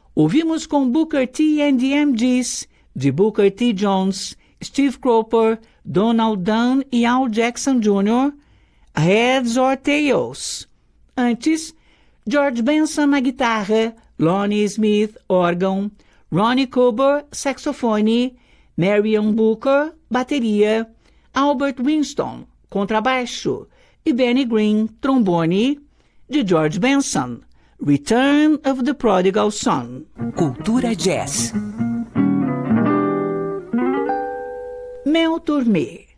Ouvimos com Booker T and the MGs, de Booker T. Jones, Steve Cropper, Donald Dunn e Al Jackson Jr., Heads or Tails. Antes, George Benson na guitarra, Lonnie Smith, órgão, Ronnie Cooper, saxofone, Marion Booker, bateria, Albert Winston, contrabaixo e Benny Green, trombone, de George Benson, Return of the Prodigal Son. Cultura Jazz. Mel Tormé.